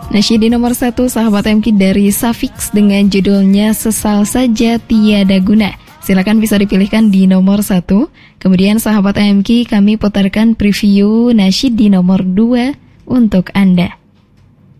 Nasyid di nomor 1 sahabat MK dari Safix dengan judulnya Sesal Saja Tiada Guna. Silakan bisa dipilihkan di nomor 1. Kemudian sahabat MK kami putarkan preview nasyid di nomor 2 untuk Anda.